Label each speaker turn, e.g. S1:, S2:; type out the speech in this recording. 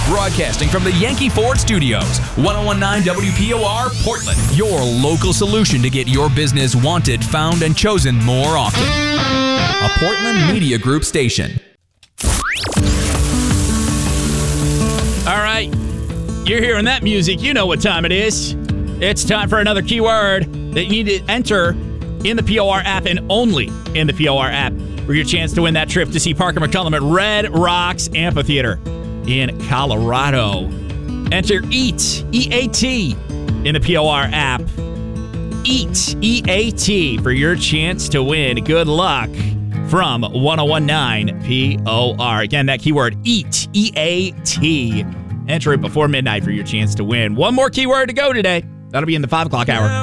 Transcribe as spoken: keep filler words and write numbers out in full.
S1: Broadcasting from the Yankee Ford Studios, ten nineteen W P O R, Portland. Your local solution to get your business wanted, found, and chosen more often. A Portland Media Group station.
S2: All right. You're hearing that music. You know what time it is. It's time for another keyword that you need to enter in the P O R app and only in the P O R app for your chance to win that trip to see Parker McCollum at Red Rocks Amphitheater in Colorado. Enter EAT, E A T, in the P O R app. EAT, E A T, for your chance to win. Good luck from ten nineteen P O R. Again, that keyword, EAT, E A T. Enter it before midnight for your chance to win. One more keyword to go today. That'll be in the five o'clock hour.